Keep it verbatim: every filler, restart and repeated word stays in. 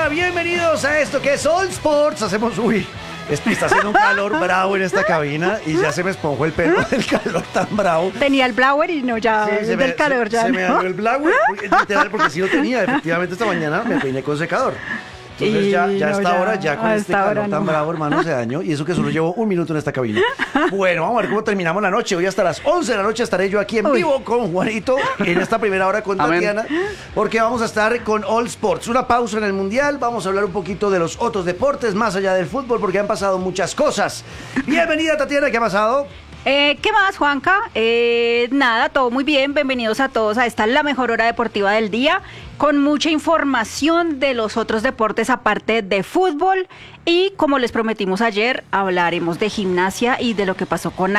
Hola, bienvenidos a esto que es All Sports. Hacemos, uy, es que está haciendo un calor bravo en esta cabina y ya se me esponjó el pelo del calor tan bravo. Tenía el blower y no, ya Sí, se del me, calor se, ya se no. me dañó el blower, porque, literal, porque sí lo tenía. Efectivamente, esta mañana me peiné con secador. Entonces Y ya, ya a no, esta ya, hora, ya con a este esta calor hora tan no. bravo, hermano, se dañó. Y eso que solo llevo un minuto en esta cabina. Bueno, vamos a ver cómo terminamos la noche. Hoy hasta las once de la noche estaré yo aquí en Uy. vivo con Juanito, en esta primera hora con Amén. Tatiana, porque vamos a estar con All Sports. Una pausa en el Mundial, vamos a hablar un poquito de los otros deportes, más allá del fútbol, porque han pasado muchas cosas. Bienvenida, Tatiana, ¿qué ha pasado? Eh, ¿Qué más, Juanca? Eh, nada, todo muy bien. Bienvenidos a todos a esta la mejor hora deportiva del día, con mucha información de los otros deportes aparte de fútbol. Y como les prometimos ayer, hablaremos de gimnasia y de lo que pasó con